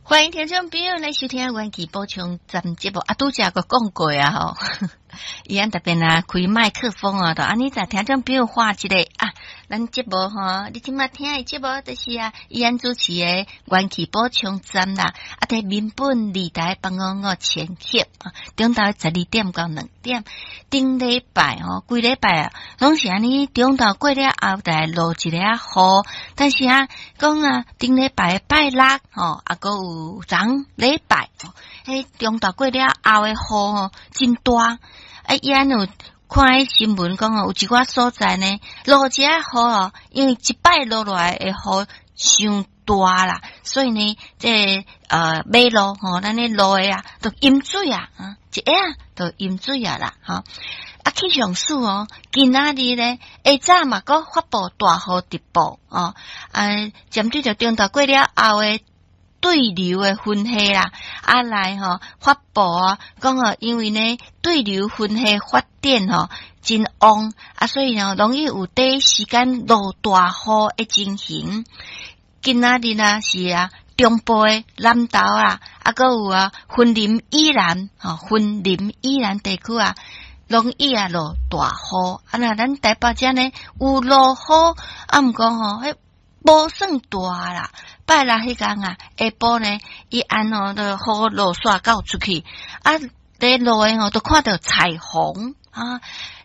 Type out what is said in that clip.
欢迎听众朋友来收听元气补充咱们节目啊，拄则个讲过啊吼，伊安特别啊开麦克风啊，就安尼在听众朋友话一个啊，咱节目吼，你即马听的节目就是啊，伊安主持的元气补充站啦，啊，在民本二台帮我前翕啊，中昼12点到2点，顶礼拜吼，规礼拜啊，拢是安尼中昼过了后来落一个雨，但是啊，讲啊，顶礼拜拜六吼，啊，个有昨礼拜，迄中昼过了后的雨吼真大，啊，伊安有看迄新闻讲哦，有一寡所在呢落一下雨哦，因为一摆落来的雨伤大啦，所以呢，这马路吼，咱的路的啊，都淹水啊，一下都淹水啊啦，吼。啊，气象署哦，今仔日呢，下早嘛，搁发布大雨特报哦，针对着中昼过了后的对流的分析啦，啊来吼发布啊，讲哦，因为呢对流分析发展吼真旺啊，所以容易有短时间落大雨的情形。今仔日呢是啊，中部的南投啊，啊搁有啊，云林以南云林以南地区啊。容易啊落大雨，啊那咱台北遮呢有落雨，啊毋过吼，迄无算大啦。拜六迄天啊，下晡呢，伊按吼都雨落煞到出去，啊，在路诶吼都看到彩虹啊。